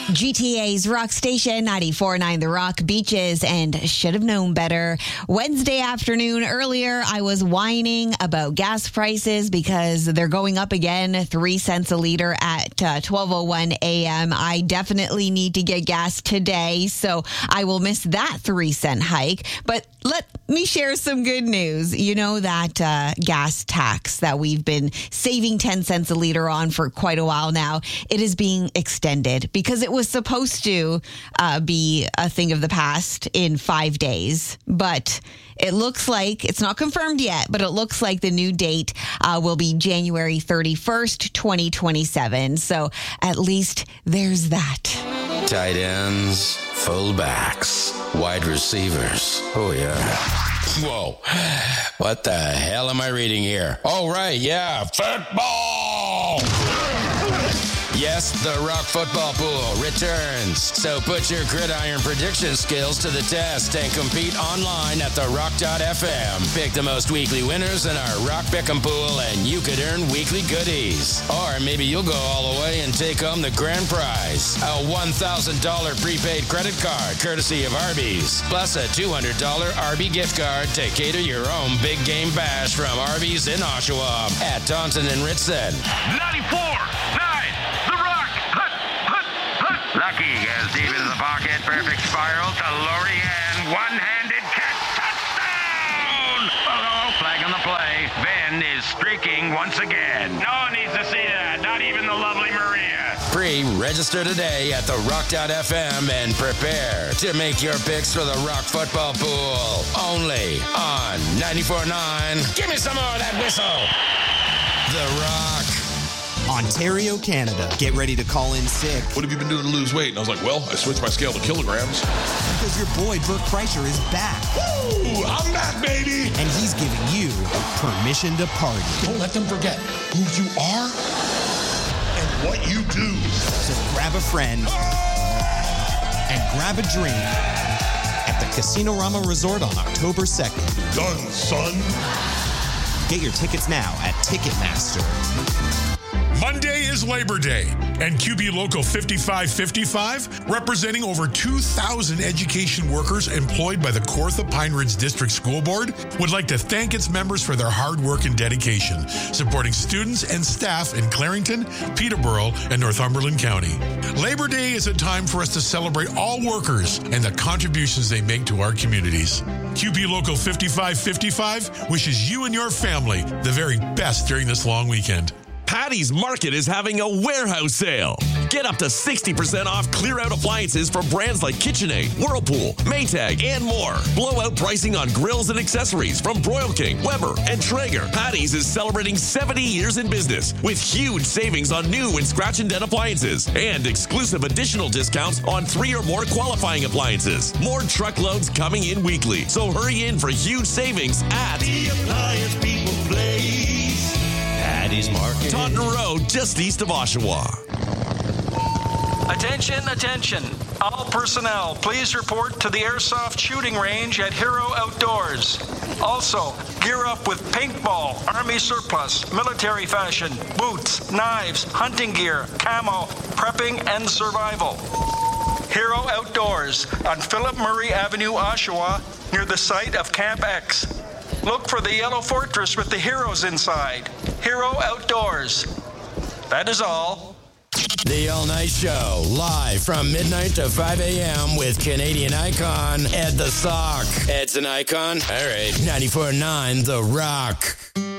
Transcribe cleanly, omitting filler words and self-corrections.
GTA's Rock Station, 94.9 The Rock, Beaches, and should have known better. Wednesday afternoon earlier, I was whining about gas prices because they're going up again, 3 cents a liter at 12:01 a.m. I definitely need to get gas today, so I will miss that 3-cent hike. But let me share some good news. You know that gas tax that we've been saving 10 cents a liter on for quite a while now, it is being extended because it was supposed to be a thing of the past in 5 days. But it looks like, it's not confirmed yet, but it looks like the new date will be January 31st, 2027. So at least there's that. Tight ends, fullbacks, wide receivers. Oh, yeah. Whoa. What the hell am I reading here? Oh, right. Yeah. Football. Yes, the Rock Football Pool returns. So put your gridiron prediction skills to the test and compete online at therock.fm. Pick the most weekly winners in our Rock Pick'em Pool and you could earn weekly goodies. Or maybe you'll go all the way and take home the grand prize, a $1,000 prepaid credit card courtesy of Arby's, plus a $200 Arby gift card to cater your own big game bash from Arby's in Oshawa at Taunton and Ritson. 94.9 The Rock. Lucky goes deep into the pocket. Perfect spiral to Lorian. One-handed catch. Touchdown! Oh, flag on the play. Ben is streaking once again. No one needs to see that. Not even the lovely Maria. Register today at therock.fm and prepare to make your picks for the Rock Football Pool. Only on 94.9. Give me some more of that whistle. The Rock. Ontario, Canada. Get ready to call in sick. What have you been doing to lose weight? And I was like, well, I switched my scale to kilograms. Because your boy, Bert Kreischer, is back. Woo! I'm back, baby! And he's giving you permission to party. Don't let them forget who you are and what you do. So grab a friend and grab a drink at the Casino Rama Resort on October 2nd. Done, son. Get your tickets now at Ticketmaster. Monday is Labor Day, and QB Local 5555, representing over 2,000 education workers employed by the Kawartha Pine Ridge District School Board, would like to thank its members for their hard work and dedication, supporting students and staff in Clarington, Peterborough, and Northumberland County. Labor Day is a time for us to celebrate all workers and the contributions they make to our communities. QB Local 5555 wishes you and your family the very best during this long weekend. Patty's Market is having a warehouse sale. Get up to 60% off clear-out appliances from brands like KitchenAid, Whirlpool, Maytag, and more. Blowout pricing on grills and accessories from Broil King, Weber, and Traeger. Patty's is celebrating 70 years in business with huge savings on new and scratch and dent appliances and exclusive additional discounts on 3 or more qualifying appliances. More truckloads coming in weekly, so hurry in for huge savings at The Appliance People Place. Patty's Market. Taunton Road, just east of Oshawa. Attention, attention. All personnel, please report to the Airsoft Shooting Range at Hero Outdoors. Also, gear up with paintball, army surplus, military fashion, boots, knives, hunting gear, camo, prepping, and survival. Hero Outdoors on Philip Murray Avenue, Oshawa, near the site of Camp X. Look for the yellow fortress with the heroes inside. Hero Outdoors. That is all. The All Night Show, live from midnight to 5 a.m. with Canadian icon Ed the Sock. Ed's an icon? All right. 94.9 The Rock.